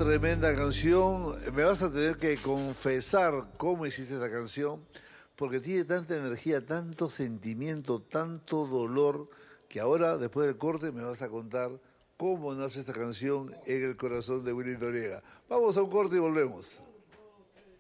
tremenda canción. Me vas a tener que confesar cómo hiciste esta canción, porque tiene tanta energía, tanto sentimiento, tanto dolor, que ahora, después del corte, me vas a contar cómo nace esta canción en el corazón de Willy Noriega. Vamos a un corte y volvemos.